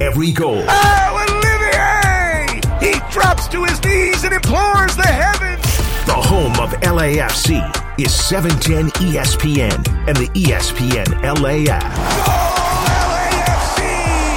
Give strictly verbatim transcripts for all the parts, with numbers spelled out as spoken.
every goal. Oh, Olivier! He drops to his knees and implores the heavens. The home of L A F C is seven ten E S P N and the E S P N L A app. Goal L A F C!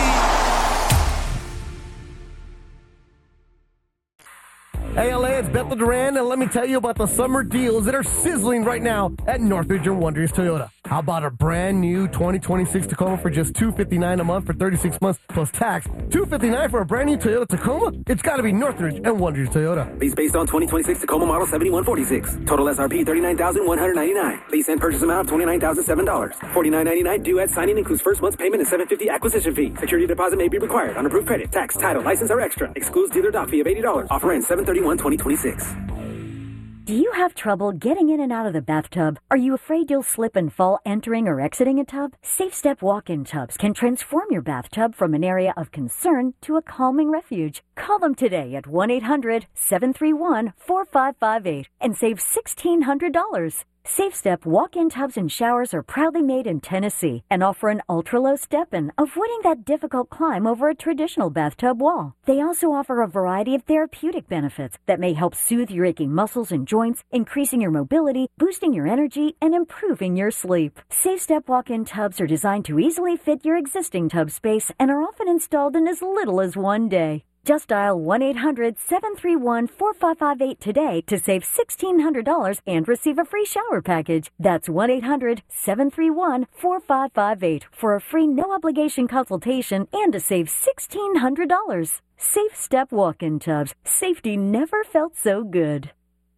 Hey, L A, it's Bethel Duran, and let me tell you about the summer deals that are sizzling right now at Northridge and Wonders Toyota. How about a brand new twenty twenty-six Tacoma for just two hundred fifty-nine dollars a month for thirty-six months plus tax? two hundred fifty-nine dollars for a brand new Toyota Tacoma? It's got to be Northridge and Wonders Toyota. Lease based on twenty twenty-six Tacoma model seventy-one forty-six. Total S R P thirty-nine thousand one hundred ninety-nine dollars. Lease and purchase amount of twenty-nine thousand seven dollars. forty-nine ninety-nine due at signing includes first month's payment and seven hundred fifty dollars acquisition fee. Security deposit may be required on approved credit. Tax, title, license are extra. Excludes dealer dock fee of eighty dollars. Offer ends seven thirty-one twenty twenty-six. Do you have trouble getting in and out of the bathtub? Are you afraid you'll slip and fall entering or exiting a tub? Safe Step walk-in tubs can transform your bathtub from an area of concern to a calming refuge. Call them today at one eight hundred seven three one four five five eight and save sixteen hundred dollars. Safe Step walk-in tubs and showers are proudly made in Tennessee and offer an ultra-low step-in, avoiding that difficult climb over a traditional bathtub wall. They also offer a variety of therapeutic benefits that may help soothe your aching muscles and joints, increasing your mobility, boosting your energy, and improving your sleep. Safe Step walk-in tubs are designed to easily fit your existing tub space and are often installed in as little as one day. Just dial one eight hundred seven three one four five five eight today to save sixteen hundred dollars and receive a free shower package. That's one eight hundred seven three one four five five eight for a free no-obligation consultation and to save sixteen hundred dollars. Safe Step walk-in tubs. Safety never felt so good.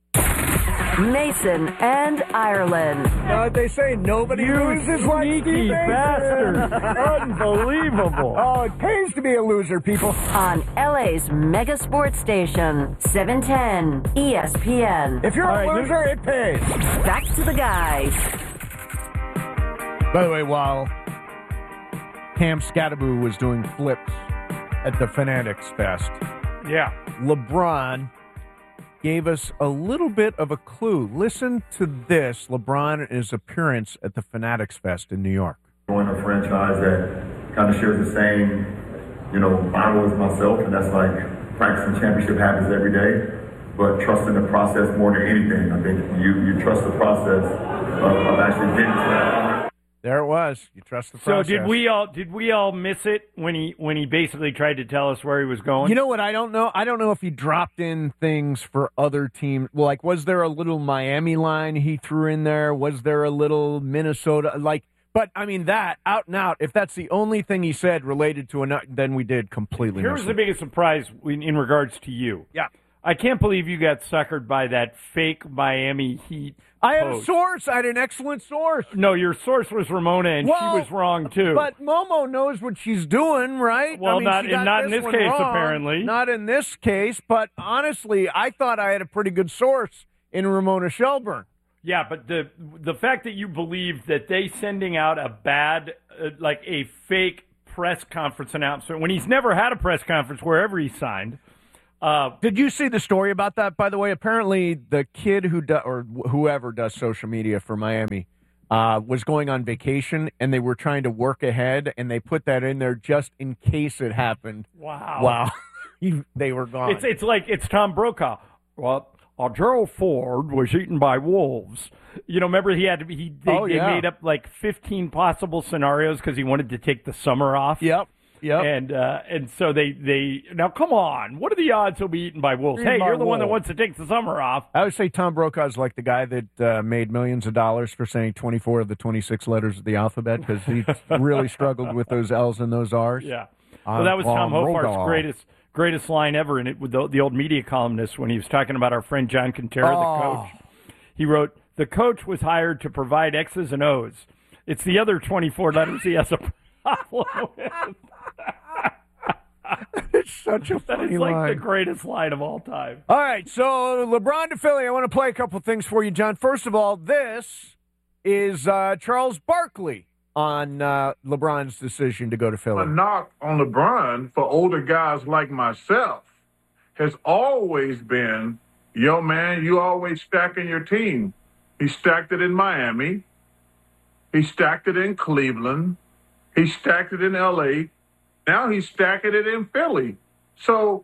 Mason and Ireland. Uh, they say nobody You loses like sneaky Steve bastard. Mason. Unbelievable. Oh, it pays to be a loser, people. On L A's mega sports station, seven ten E S P N. If you're All a right, loser, it pays. Back to the guys. By the way, while Cam Scattaboo was doing flips at the Fanatics Fest, Yeah. LeBron gave us a little bit of a clue. Listen to this, LeBron and his appearance at the Fanatics Fest in New York. Join a franchise that kind of shares the same, you know, Bible as myself, and that's like practicing championship habits every day, but trusting the process more than anything. I think you, you trust the process of, of actually getting to that point. There it was. You trust the So process. did we all did we all miss it when he when he basically tried to tell us where he was going? You know what? I don't know. I don't know if he dropped in things for other teams. Well, like, was there a little Miami line he threw in there? Was there a little Minnesota? Like, but I mean, that out and out. If that's the only thing he said related to a, then we did completely. Here's miss the it. biggest surprise in, in regards to you. Yeah. I can't believe you got suckered by that fake Miami Heat. I had post. a source. I had an excellent source. No, your source was Ramona, and Well, she was wrong too. But Momo knows what she's doing, right? Well, I mean, not- she got not in this one case, wrong. apparently. Not in this case, but honestly, I thought I had a pretty good source in Ramona Shelburne. yeah, but the the fact that you believe that they sending out a bad, uh, like a fake press conference announcement when he's never had a press conference wherever he signed. Uh, Did you see the story about that, by the way? Apparently, the kid who do, or wh- whoever does social media for Miami uh, was going on vacation, and they were trying to work ahead, and they put that in there just in case it happened. wow. Wow. You- they were gone. It's it's like it's Tom Brokaw. Well, uh, Gerald Ford was eaten by wolves. You know, remember he had to be, he they, Oh, they yeah. made up like fifteen possible scenarios because he wanted to take the summer off. Yep. Yep. And uh, and so they, they now come on, what are the odds he'll be eaten by wolves? Eaten Hey, by you're the one that wolves. wants to take the summer off. I would say Tom Brokaw's like the guy that uh, made millions of dollars for saying twenty-four of the twenty-six letters of the alphabet because he really struggled with those L's and those R's. Yeah. Uh, Well, that was Tom um, Hofart's Rogal. greatest greatest line ever in it with the, the old media columnist when he was talking about our friend John Quintero, Oh. the coach. He wrote, "The coach was hired to provide X's and O's. It's the other twenty-four letters he has a problem with." It's such a That funny is like line. the greatest line of all time. All right, so LeBron to Philly. I want to play a couple things for you, John. First of all, this is uh, Charles Barkley on uh, LeBron's decision to go to A Philly. knock on LeBron for older guys like myself has always been, yo, man, you always stacking your team. He stacked it in Miami. He stacked it in Cleveland. He stacked it in L A. Now he's stacking it in Philly. So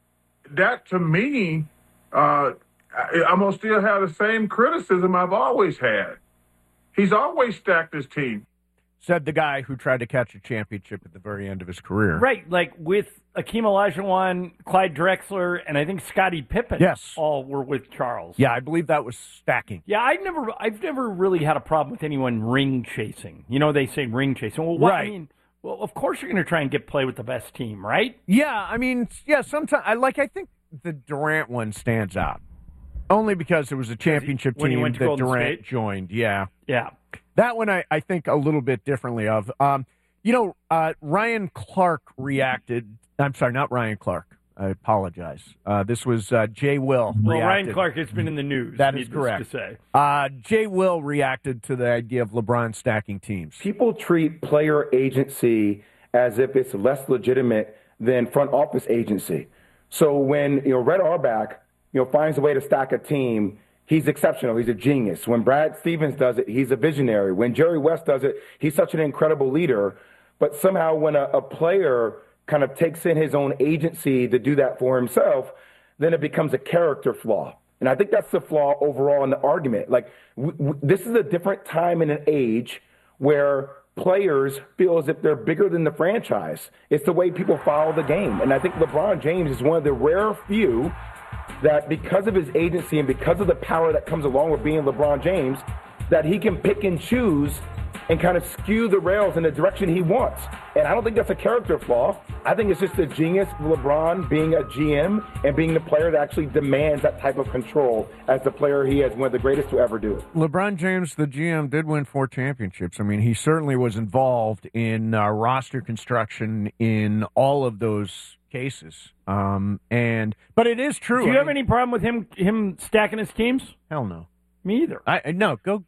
that, to me, uh, I, I'm going to still have the same criticism I've always had. He's always stacked his team. Said the guy who tried to catch a championship at the very end of his career. Right, like with Akeem Olajuwon, Clyde Drexler, and I think Scottie Pippen. Yes, all were with Charles. Yeah, I believe that was stacking. Yeah, I never, I've never really had a problem with anyone ring chasing. You know, they say ring chasing. Well, what, right. I mean, well, of course you're going to try and get play with the best team, right? Yeah, I mean, yeah. Sometimes, I like. I think the Durant one stands out only because it was a championship when he team went to that Golden Durant State? joined. Yeah, yeah. That one I, I think a little bit differently of. Um, you know, uh, Ryan Clark reacted. I'm sorry, not Ryan Clark. I apologize. Uh, this was uh, Jay Will. Well, reacted. Ryan Clark has been in the news. That is correct. To say. Uh, Jay Will reacted to the idea of LeBron stacking teams. People treat player agency as if it's less legitimate than front office agency. So when you know Red Auerbach, you know, finds a way to stack a team, he's exceptional. He's a genius. When Brad Stevens does it, he's a visionary. When Jerry West does it, he's such an incredible leader. But somehow when a, a player kind of takes in his own agency to do that for himself, then it becomes a character flaw. And I think that's the flaw overall in the argument. Like, w- w- this is a different time and an age where players feel as if they're bigger than the franchise. It's the way people follow the game. And I think LeBron James is one of the rare few that because of his agency and because of the power that comes along with being LeBron James, that he can pick and choose and kind of skew the rails in the direction he wants. And I don't think that's a character flaw. I think it's just the genius of LeBron being a G M and being the player that actually demands that type of control as the player he is, one of the greatest to ever do it. LeBron James, the G M, did win four championships. I mean, he certainly was involved in uh, roster construction in all of those cases. Um, and but it is true. Do you I have mean, any problem with him him stacking his teams? Hell no. Me either. I, I no go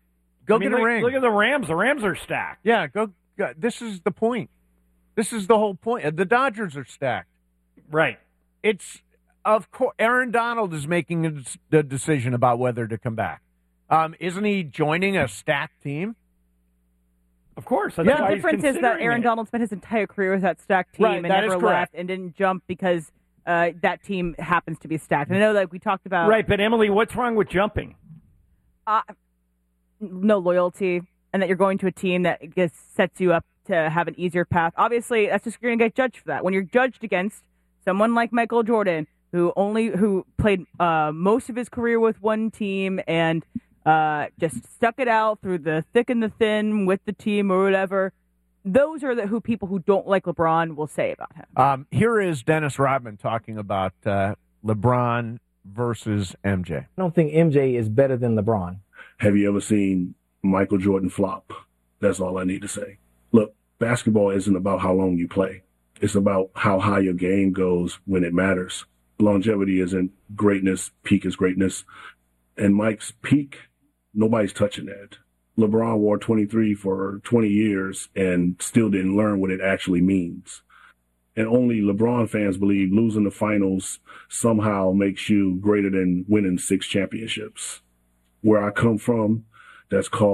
go I mean, get a look, ring. Look at the Rams. The Rams are stacked. Yeah, go, go. This is the point. This is the whole point. The Dodgers are stacked. Right. It's of course Aaron Donald is making the decision about whether to come back. Um, isn't he joining a stacked team? Of course. That's yeah. The difference is that Aaron it. Donald spent his entire career with that stacked team right, and never left and didn't jump because uh, that team happens to be stacked. And I know that we talked about. Right, but Emily, what's wrong with jumping? Uh, no loyalty, and that you're going to a team that just sets you up to have an easier path. Obviously, that's just you're going to get judged for that. When you're judged against someone like Michael Jordan, who only who played uh, most of his career with one team and uh, just stuck it out through the thick and the thin with the team or whatever, those are the who people who don't like LeBron will say about him. Um, here is Dennis Rodman talking about uh, LeBron versus M J. I don't think M J is better than LeBron. Have you ever seen Michael Jordan flop? That's all I need to say. Look, basketball isn't about how long you play. It's about how high your game goes when it matters. Longevity isn't greatness. Peak is greatness. And Mike's peak, nobody's touching that. LeBron wore twenty-three for twenty years and still didn't learn what it actually means. And only LeBron fans believe losing the finals somehow makes you greater than winning six championships. Where I come from, that's called